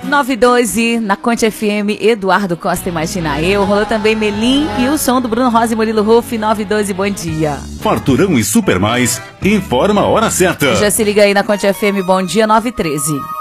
9:12 na Conte FM, Eduardo Costa, Imagina Eu. Rolou também Melim e o som do Bruno Rosa e Murilo Ruff. 9:12, bom dia. Farturão e Super Mais, informa a hora certa. Já se liga aí na Conte FM, bom dia, 9:13.